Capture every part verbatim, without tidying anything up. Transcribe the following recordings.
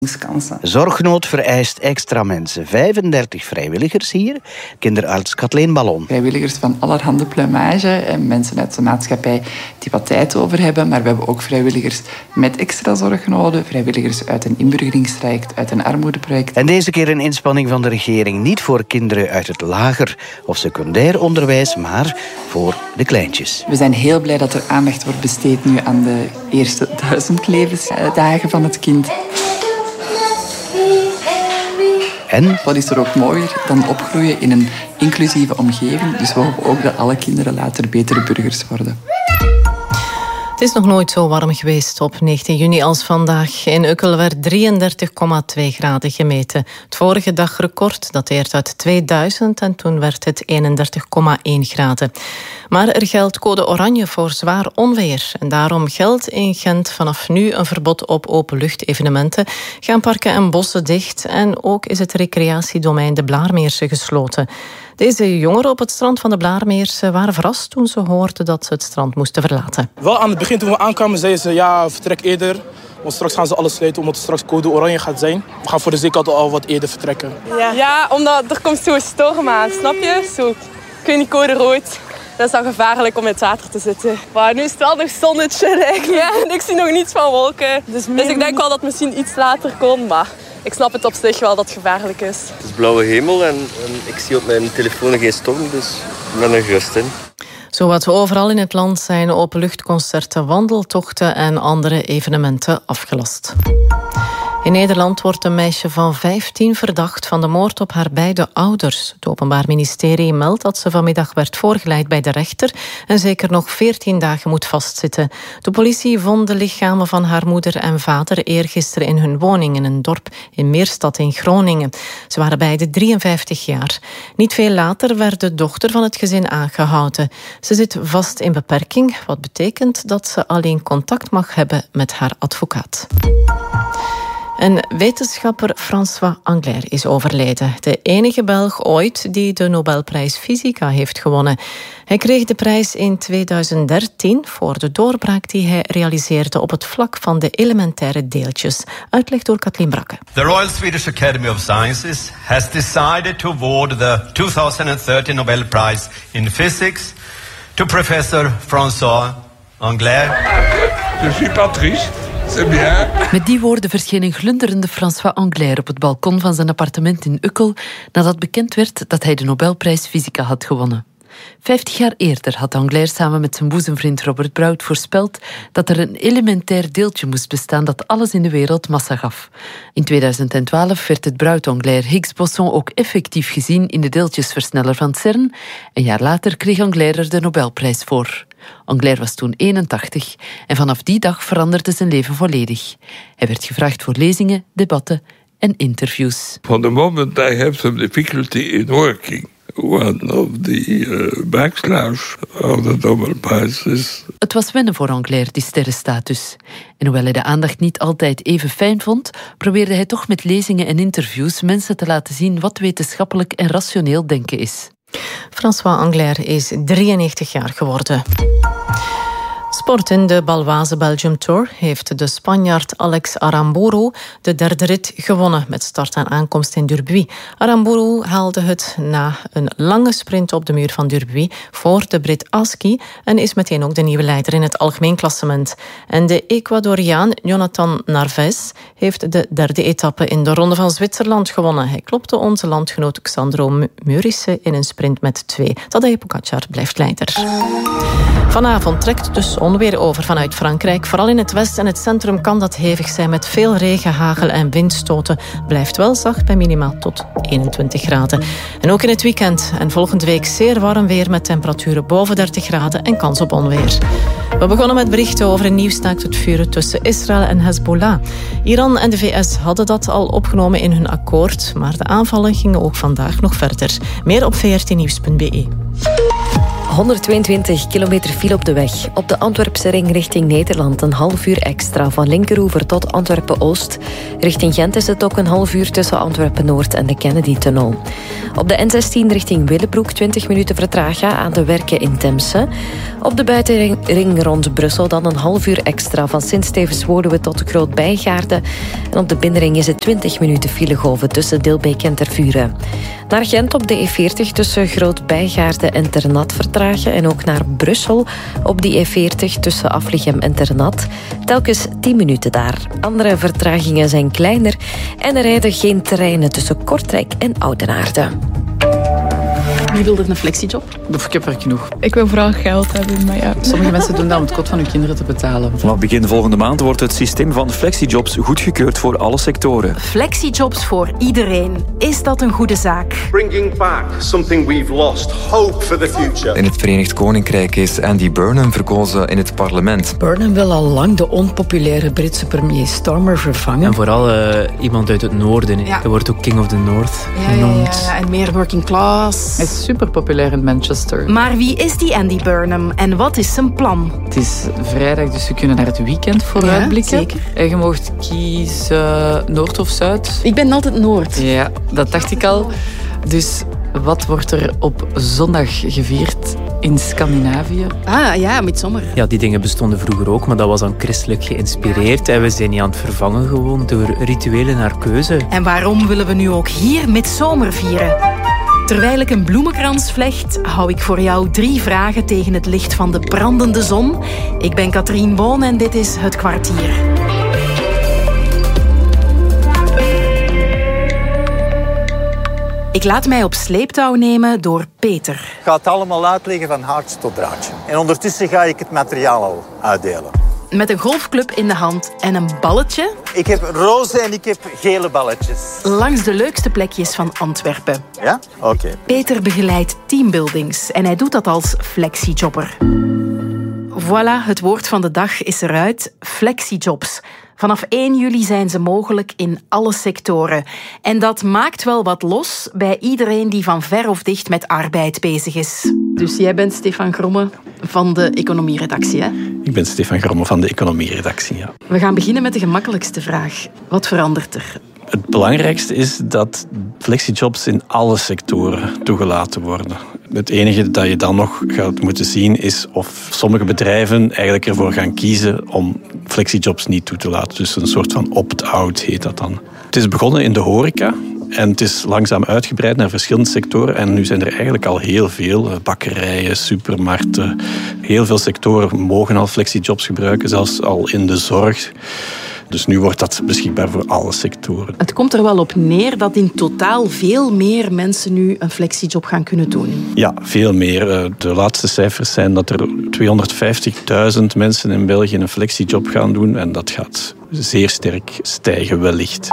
Zorgnood vereist extra mensen. vijfendertig vrijwilligers hier. Kinderarts Kathleen Ballon. Vrijwilligers van allerhande pluimage en mensen uit de maatschappij die wat tijd over hebben. Maar we hebben ook vrijwilligers met extra zorgnoden. Vrijwilligers uit een inburgeringstraject, uit een armoedeproject. En deze keer een inspanning van de regering. Niet voor kinderen uit het lager of secundair onderwijs, maar voor de kleintjes. We zijn heel blij dat er aandacht wordt besteed nu aan de eerste duizend levensdagen van het kind. En wat is er ook mooier dan opgroeien in een inclusieve omgeving. Dus we hopen ook dat alle kinderen later betere burgers worden. Het is nog nooit zo warm geweest op negentien juni als vandaag. In Ukkel werd drieëndertig komma twee graden gemeten. Het vorige dagrecord dateert uit tweeduizend en toen werd het eenendertig komma één graden. Maar er geldt code oranje voor zwaar onweer. En daarom geldt in Gent vanaf nu een verbod op openluchtevenementen. Gaan parken en bossen dicht en ook is het recreatiedomein de Blaarmeerse gesloten. Deze jongeren op het strand van de Blaarmeerse waren verrast toen ze hoorden dat ze het strand moesten verlaten. Wel aan het begin toen we aankwamen zeiden ze ja, vertrek eerder. Want straks gaan ze alles sluiten omdat het straks code oranje gaat zijn. We gaan voor de zekerheid al wat eerder vertrekken. Ja, ja omdat er komt zo'n storm aan, snap je? Zo, ik weet niet, code rood. Dat is dan gevaarlijk om in het water te zitten. Maar nu is het wel nog zonnetje eigenlijk. Ja, en ik zie nog niets van wolken. Dus, dus ik denk wel dat het misschien iets later komt, maar ik snap het op zich wel dat het gevaarlijk is. Het is blauwe hemel en, en ik zie op mijn telefoon geen storm, dus ik ben er gerust in. Zowat overal in het land zijn openluchtconcerten, wandeltochten en andere evenementen afgelast. In Nederland wordt een meisje van vijftien verdacht van de moord op haar beide ouders. Het Openbaar Ministerie meldt dat ze vanmiddag werd voorgeleid bij de rechter en zeker nog veertien dagen moet vastzitten. De politie vond de lichamen van haar moeder en vader eergisteren in hun woning in een dorp in Meerstad in Groningen. Ze waren beide drieënvijftig jaar. Niet veel later werd de dochter van het gezin aangehouden. Ze zit vast in beperking, wat betekent dat ze alleen contact mag hebben met haar advocaat. En wetenschapper François Englert is overleden. De enige Belg ooit die de Nobelprijs Fysica heeft gewonnen. Hij kreeg de prijs in tweeduizend dertien voor de doorbraak die hij realiseerde op het vlak van de elementaire deeltjes. Uitleg door Kathleen Brakke. The Royal Swedish Academy of Sciences has decided to award the twenty thirteen Nobel Prize in Physics to Professor François Englert. Je suis Patrice. Met die woorden verscheen een glunderende François Englert op het balkon van zijn appartement in Ukkel nadat bekend werd dat hij de Nobelprijs Fysica had gewonnen. Vijftig jaar eerder had Englert samen met zijn boezemvriend Robert Brout voorspeld dat er een elementair deeltje moest bestaan dat alles in de wereld massa gaf. In tweeduizend twaalf werd het Brout-Englert-Higgs-boson ook effectief gezien in de deeltjesversneller van CERN. Een jaar later kreeg Englert er de Nobelprijs voor. Englert was toen eenentachtig en vanaf die dag veranderde zijn leven volledig. Hij werd gevraagd voor lezingen, debatten en interviews. From the moment I have some difficulty in working, one of the uh, backslash of the Nobel Prize is... Het was wennen voor Englert, die sterrenstatus. En hoewel hij de aandacht niet altijd even fijn vond, probeerde hij toch met lezingen en interviews mensen te laten zien wat wetenschappelijk en rationeel denken is. François Englert is drieënnegentig jaar geworden. Sport in de Baloise Belgium Tour heeft de Spanjaard Alex Aramburu de derde rit gewonnen met start en aankomst in Durbuy. Aramburu haalde het na een lange sprint op de muur van Durbuy voor de Brit Aski en is meteen ook de nieuwe leider in het algemeen klassement. En de Ecuadoriaan Jonathan Narvaez heeft de derde etappe in de Ronde van Zwitserland gewonnen. Hij klopte onze landgenoot Xandro Murice in een sprint met twee. Tadej Pogačar blijft leider. Vanavond trekt de zon weer over vanuit Frankrijk. Vooral in het west en het centrum kan dat hevig zijn met veel regen, hagel en windstoten. Blijft wel zacht bij minimaal tot eenentwintig graden. En ook in het weekend en volgende week zeer warm weer met temperaturen boven dertig graden en kans op onweer. We begonnen met berichten over een nieuw staakt het vuren tussen Israël en Hezbollah. Iran en de V S hadden dat al opgenomen in hun akkoord, maar de aanvallen gingen ook vandaag nog verder. Meer op v r t nieuws punt b e. honderdtweeëntwintig kilometer file op de weg. Op de Antwerpse ring richting Nederland een half uur extra. Van Linkeroever tot Antwerpen-Oost. Richting Gent is het ook een half uur tussen Antwerpen-Noord en de Kennedy-tunnel. Op de N zestien richting Willebroek twintig minuten vertraging aan de werken in Temse. Op de buitenring rond Brussel dan een half uur extra van Sint-Stevens-Woluwe tot de Groot-Bijgaarde. En op de binnenring is het twintig minuten filegolven tussen Dilbeek en Tervuren. Naar Gent op de E veertig tussen Groot-Bijgaarde en Ternat vertragen. En ook naar Brussel op die E veertig tussen Aflichem en Ternat. Telkens tien minuten daar. Andere vertragingen zijn kleiner en er rijden geen treinen tussen Kortrijk en Oudenaarde. Wie wilde een flexiejob? Of ik heb er genoeg. Ik wil vooral geld hebben, maar ja. Sommige mensen doen dat om het kot van hun kinderen te betalen. Vanaf begin volgende maand wordt het systeem van flexijobs goedgekeurd voor alle sectoren. Flexijobs voor iedereen. Is dat een goede zaak? Bringing back something we've lost. Hope for the future. In het Verenigd Koninkrijk is Andy Burnham verkozen in het parlement. Burnham wil al lang de onpopulaire Britse premier Starmer vervangen. En vooral uh, iemand uit het noorden. Ja. Hij wordt ook King of the North ja, genoemd. Ja, ja, en meer working class. Hij is super populair in Manchester. Maar wie is die Andy Burnham en wat is zijn plan? Het is vrijdag, dus we kunnen naar het weekend vooruitblikken. Ja, zeker. En je mocht kiezen Noord of Zuid. Ik ben altijd Noord. Ja, dat dacht ik al. Dus wat wordt er op zondag gevierd in Scandinavië? Ah ja, midzomer. Ja, die dingen bestonden vroeger ook, maar dat was dan christelijk geïnspireerd. En we zijn niet aan het vervangen gewoon door rituelen naar keuze. En waarom willen we nu ook hier midzomer vieren? Terwijl ik een bloemenkrans vlecht, hou ik voor jou drie vragen tegen het licht van de brandende zon. Ik ben Katrien Boon en dit is Het Kwartier. Ik laat mij op sleeptouw nemen door Peter. Ik ga het allemaal uitleggen van haartje tot draadje. En ondertussen ga ik het materiaal al uitdelen. Met een golfclub in de hand en een balletje. Ik heb roze en ik heb gele balletjes. Langs de leukste plekjes van Antwerpen. Ja? Oké. Okay. Peter begeleidt teambuildings en hij doet dat als flexijobber. Voilà, het woord van de dag is eruit. Flexijobs. Vanaf één juli zijn ze mogelijk in alle sectoren. En dat maakt wel wat los bij iedereen die van ver of dicht met arbeid bezig is. Dus jij bent Stefan Gromme van de economieredactie, hè? Ik ben Stefan Gromme van de economieredactie, ja. We gaan beginnen met de gemakkelijkste vraag. Wat verandert er? Het belangrijkste is dat flexijobs in alle sectoren toegelaten worden. Het enige dat je dan nog gaat moeten zien is of sommige bedrijven eigenlijk ervoor gaan kiezen om flexijobs niet toe te laten. Dus een soort van opt-out heet dat dan. Het is begonnen in de horeca. En het is langzaam uitgebreid naar verschillende sectoren. En nu zijn er eigenlijk al heel veel bakkerijen, supermarkten. Heel veel sectoren mogen al flexijobs gebruiken, zelfs al in de zorg. Dus nu wordt dat beschikbaar voor alle sectoren. Het komt er wel op neer dat in totaal veel meer mensen nu een flexiejob gaan kunnen doen. Ja, veel meer. De laatste cijfers zijn dat er tweehonderdvijftigduizend mensen in België een flexiejob gaan doen. En dat gaat zeer sterk stijgen wellicht.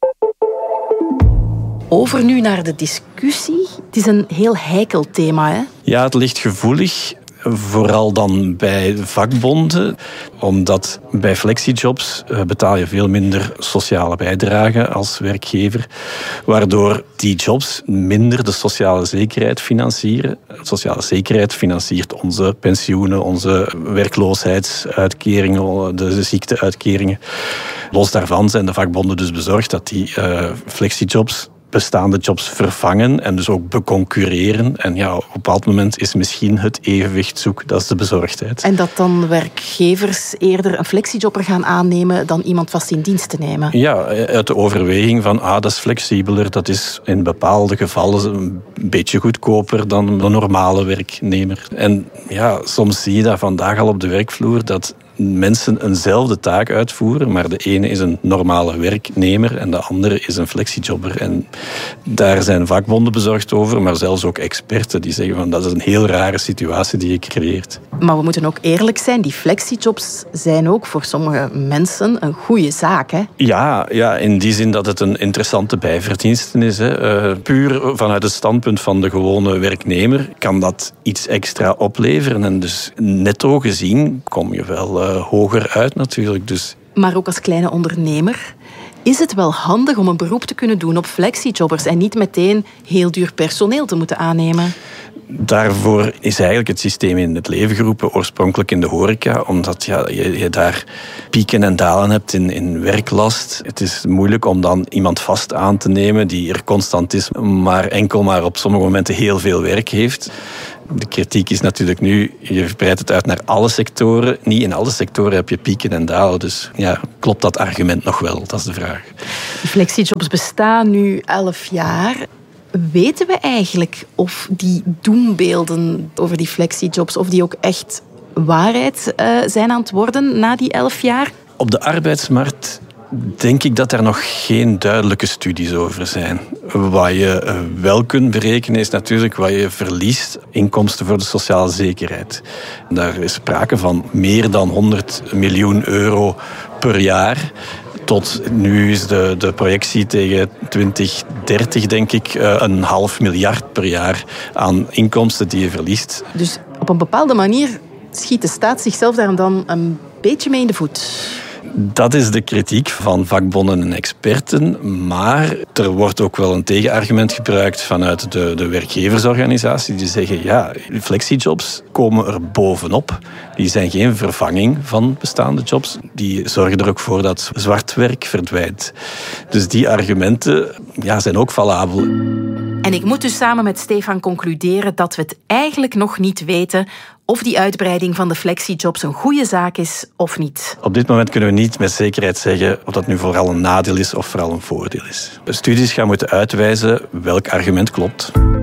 Over nu naar de discussie. Het is een heel heikel thema, hè? Ja, het ligt gevoelig. Vooral dan bij vakbonden, omdat bij flexijobs betaal je veel minder sociale bijdrage als werkgever, waardoor die jobs minder de sociale zekerheid financieren. Sociale zekerheid financiert onze pensioenen, onze werkloosheidsuitkeringen, de ziekteuitkeringen. Los daarvan zijn de vakbonden dus bezorgd dat die uh, flexijobs bestaande jobs vervangen en dus ook beconcurreren. En ja, op een bepaald moment is misschien het evenwicht zoek, dat is de bezorgdheid. En dat dan werkgevers eerder een flexijobber gaan aannemen dan iemand vast in dienst te nemen? Ja, uit de overweging van, ah, dat is flexibeler, dat is in bepaalde gevallen een beetje goedkoper dan een normale werknemer. En ja, soms zie je dat vandaag al op de werkvloer, dat mensen eenzelfde taak uitvoeren, maar de ene is een normale werknemer en de andere is een flexijobber. En daar zijn vakbonden bezorgd over, maar zelfs ook experten die zeggen van dat is een heel rare situatie die je creëert. Maar we moeten ook eerlijk zijn, die flexijobs zijn ook voor sommige mensen een goede zaak, hè? Ja, ja, in die zin dat het een interessante bijverdienste is. Hè. Uh, puur vanuit het standpunt van de gewone werknemer kan dat iets extra opleveren. En dus netto gezien kom je wel uh, hoger uit natuurlijk. Dus maar ook als kleine ondernemer is het wel handig om een beroep te kunnen doen op flexijobbers en niet meteen heel duur personeel te moeten aannemen? Daarvoor is eigenlijk het systeem in het leven geroepen, oorspronkelijk in de horeca, omdat ja, je, je daar pieken en dalen hebt in, in werklast. Het is moeilijk om dan iemand vast aan te nemen die er constant is, maar enkel maar op sommige momenten heel veel werk heeft. De kritiek is natuurlijk nu, je breidt het uit naar alle sectoren. Niet in alle sectoren heb je pieken en dalen. Dus ja, klopt dat argument nog wel? Dat is de vraag. De flexijobs bestaan nu elf jaar. Weten we eigenlijk of die doembeelden over die flexijobs, of die ook echt waarheid uh, zijn aan het worden na die elf jaar? Op de arbeidsmarkt denk ik dat er nog geen duidelijke studies over zijn. Wat je wel kunt berekenen is natuurlijk wat je verliest, inkomsten voor de sociale zekerheid. Daar is sprake van meer dan honderd miljoen euro per jaar. Tot nu is de, de projectie tegen twintig dertig, denk ik, een half miljard per jaar aan inkomsten die je verliest. Dus op een bepaalde manier schiet de staat zichzelf daar dan een beetje mee in de voet. Dat is de kritiek van vakbonden en experten, maar er wordt ook wel een tegenargument gebruikt vanuit de, de werkgeversorganisatie die zeggen, ja, flexijobs komen er bovenop. Die zijn geen vervanging van bestaande jobs. Die zorgen er ook voor dat zwart werk verdwijnt. Dus die argumenten ja, zijn ook valabel. En ik moet dus samen met Stefan concluderen dat we het eigenlijk nog niet weten of die uitbreiding van de flexijobs een goede zaak is of niet. Op dit moment kunnen we niet met zekerheid zeggen of dat nu vooral een nadeel is of vooral een voordeel is. De studies gaan moeten uitwijzen welk argument klopt.